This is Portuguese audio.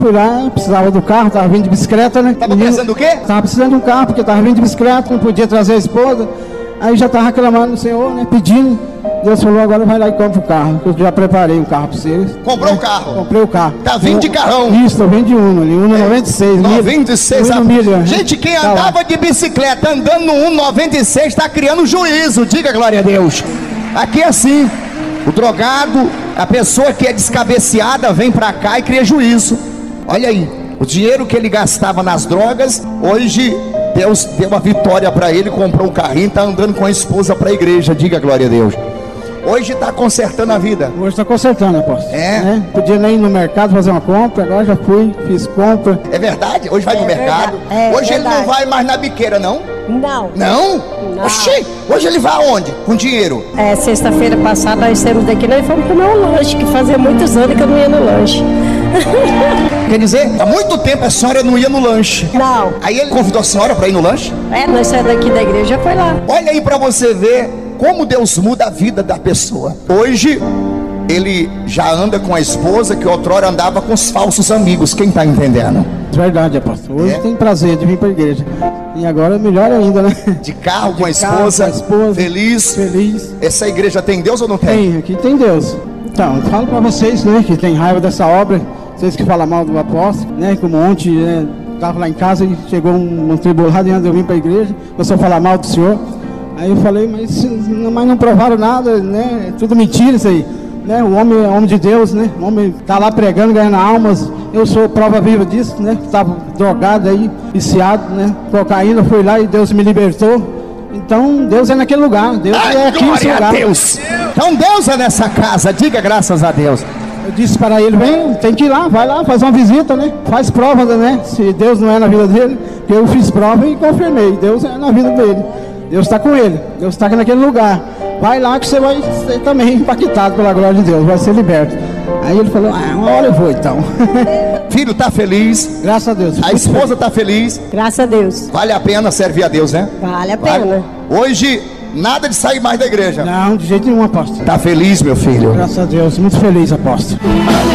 Fui lá, precisava do carro, tava vindo de bicicleta, né? Tava precisando do quê? Tava precisando de um carro, porque tava vindo de bicicleta, não podia trazer a esposa. Aí já tava reclamando do Senhor, né? Pedindo. Deus falou, agora vai lá e compra o carro. Eu já preparei o carro pra vocês. Comprou o carro? Comprei o carro. Tá vindo de carrão? Isso, eu vim de Uno ali, Uno 96. 96, milha. Gente, quem andava de bicicleta andando no 196 tá criando juízo, diga glória a Deus. Aqui é assim, o drogado, a pessoa que é descabeceada vem pra cá e cria juízo. Olha aí, o dinheiro que ele gastava nas drogas, hoje Deus deu uma vitória pra ele, comprou um carrinho, tá andando com a esposa pra igreja, diga glória a Deus. Hoje está consertando a vida. Hoje está consertando, apóstolo. É? Podia nem ir no mercado fazer uma compra, agora já fui, fiz compra. É verdade? Hoje vai no mercado? Hoje ele não vai mais na biqueira, não? Não. Não? Não. Oxi, hoje ele vai aonde? Com dinheiro? Sexta-feira passada nós saímos daqui, nós fomos comer um lanche, que fazia muitos anos que eu não ia no lanche. Quer dizer, há muito tempo a senhora não ia no lanche. Não. Aí ele convidou a senhora para ir no lanche? Nós saímos daqui da igreja, foi lá. Olha aí para você ver como Deus muda a vida da pessoa. Hoje ele já anda com a esposa que outrora andava com os falsos amigos. Quem está entendendo? Verdade, apóstolo. Hoje tem prazer de vir para a igreja. E agora é melhor ainda, né? De carro, com a esposa, feliz. Essa igreja tem Deus ou não tem? Tem, aqui tem Deus. Então, eu falo para vocês, né, que tem raiva dessa obra, vocês que falam mal do apóstolo, né, como ontem, né, estava lá em casa e chegou um tribulado e eu vim para a igreja, começou a falar mal do senhor. Aí eu falei, mas não provaram nada, né? É tudo mentira isso aí, né? O homem é homem de Deus, né? O homem está lá pregando, ganhando almas. Eu sou prova viva disso, né? Estava drogado aí, viciado, né? Cocaína, fui lá e Deus me libertou. Então Deus é naquele lugar, Deus é aqui nesse lugar. Glória a Deus! Então Deus é nessa casa, diga graças a Deus. Eu disse para ele, vem, tem que ir lá, vai lá, faz uma visita, né? Faz prova, né? Se Deus não é na vida dele, eu fiz prova e confirmei, Deus é na vida dele. Deus está com ele, Deus está naquele lugar. Vai lá que você vai ser também impactado pela glória de Deus, vai ser liberto. Aí ele falou, uma hora eu vou então. Filho está feliz. Graças a Deus. A esposa está feliz. Graças a Deus. Pena servir a Deus, né? Vale a pena. Hoje, nada de sair mais da igreja. Não, de jeito nenhum, apóstolo. Está feliz, meu filho? Graças a Deus, muito feliz, apóstolo.